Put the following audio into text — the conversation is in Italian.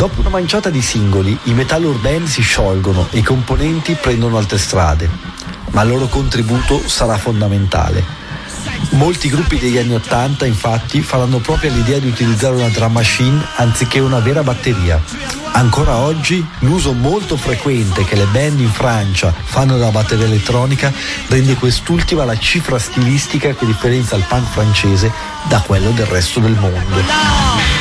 Dopo una manciata di singoli, i metal urban si sciolgono e i componenti prendono altre strade, ma il loro contributo sarà fondamentale. Molti gruppi degli anni '80 infatti faranno proprio l'idea di utilizzare una drum machine anziché una vera batteria. Ancora oggi l'uso molto frequente che le band in Francia fanno della batteria elettronica rende quest'ultima la cifra stilistica che differenzia il punk francese da quello del resto del mondo.